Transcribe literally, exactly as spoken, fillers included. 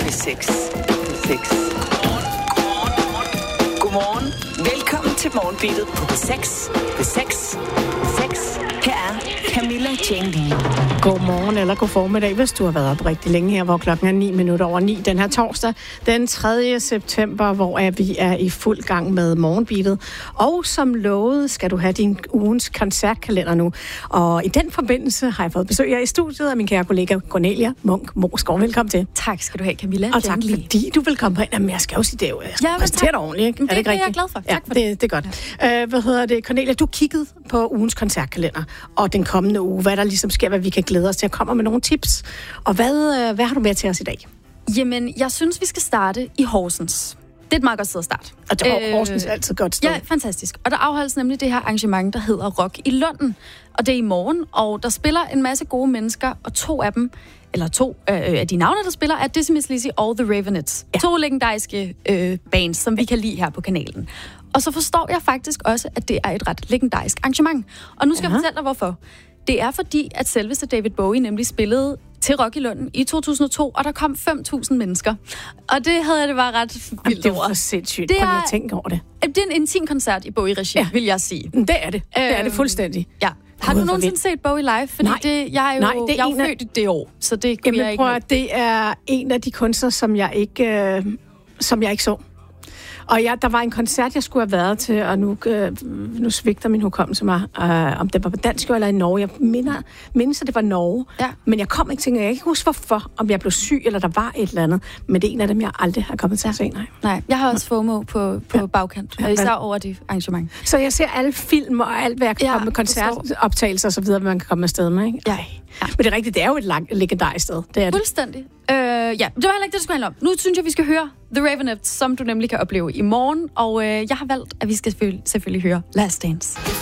er seks. Det er seks. Godmorgen. Velkommen til Morgenbeatet på P seks. P seks. P seks. Her er Camilla Jane Lee. Godmorgen eller god formiddag, hvis du har været op rigtig længe her, hvor klokken er ni minutter over ni den her torsdag, den tredje september, hvor vi er i fuld gang med Morgenbeatet. Og som lovet skal du have din ugens koncertkalender nu. Og i den forbindelse har jeg fået besøg her i studiet af min kære kollega Cornelia Munk Morsgaard. Velkommen til. Tak skal du have, Camilla. Og tak fordi du vil komme på ind. Jamen, jeg skal jo sige det, jeg skal ja, præsentere dig ordentligt, ikke? Det er, det, det ikke jeg er glad for. Tak ja, for det. det. Det er godt. Ja. Uh, hvad hedder det, Cornelia? Du kiggede på ugens koncertkalender og den kommende uge. Hvad der ligesom sker, hvad vi kan glæde os til. Jeg kommer med nogle tips. Og hvad, uh, hvad har du med til os i dag? Jamen, jeg synes, vi skal starte i Horsens. Det er et meget godt sted at starte. Og det er Horsens øh, altid godt sted. Ja, fantastisk. Og der afholdes nemlig det her arrangement, der hedder Rock i Lunden. Og det er i morgen, og der spiller en masse gode mennesker, og to af dem, eller to øh, af de navne, der spiller, er Dizzy Miss Lizzy og The Raveonettes. Ja. To legendariske øh, bands, som vi kan lide her på kanalen. Og så forstår jeg faktisk også, at det er et ret legendarisk arrangement. Og nu skal Aha. jeg fortælle dig, hvorfor. Det er fordi, at selveste David Bowie nemlig spillede til Rock i Lunden i to tusind og to, og der kom fem tusind mennesker. Og det havde jeg det bare ret vildt over. Det er for sindssygt. Det er, Prøv lige at tænke over det. Det er en intim koncert i Bowie-regi, ja. vil jeg sige. Det er det. Det er det fuldstændig. Ja. Har du nogensinde set Bowie live? Fordi nej, det, jeg er jo, nej, det er jeg er jo af... født i det år, så det kunne Jamen, jeg ikke... Prøv at, det er en af de kunstnere, som jeg ikke, øh, som jeg ikke så. Og ja, der var en koncert, jeg skulle have været til, og nu, øh, nu svigter min hukommelse mig, øh, om det var på dansk eller i Norge. Jeg minder, mindes, at det var Norge. Ja. Men jeg kom ikke til, jeg kan ikke huske, hvorfor, om jeg blev syg, eller der var et eller andet. Men det er en af dem, jeg aldrig har kommet til at se, nej. Nej, jeg har også FOMO på, på ja. bagkant, og især over det arrangement. Så jeg ser alle film og alt, hvad jeg kan ja, komme med, koncertoptagelser og så videre, hvad man kan komme afsted med, ikke? Ja. Ja. Men det er rigtigt, det er jo et lang, legendarisk sted. Det er det. Fuldstændig. Øh, ja, det var heller ikke det, det skulle handle om. Nu synes jeg, vi skal høre The Raveonettes, som du nemlig kan opleve i morgen. Og øh, jeg har valgt, at vi skal selvfølgelig, selvfølgelig høre Last Dance.